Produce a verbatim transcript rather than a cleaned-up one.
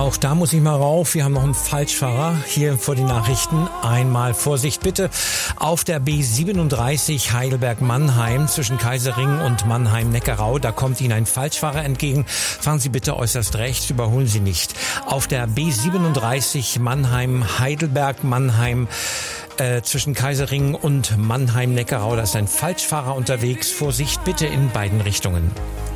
auch da muss ich mal rauf. Wir haben noch einen Falschfahrer hier vor den Nachrichten. Einmal Vorsicht bitte. Auf der B siebenunddreißig Heidelberg-Mannheim zwischen Kaiserring und Mannheim-Neckarau, da kommt Ihnen ein Falschfahrer entgegen. Fahren Sie bitte äußerst rechts, überholen Sie nicht. Auf der B siebenunddreißig Mannheim-Heidelberg-Mannheim Äh, zwischen Kaiserring und Mannheim-Neckarau, da ist ein Falschfahrer unterwegs. Vorsicht bitte in beiden Richtungen.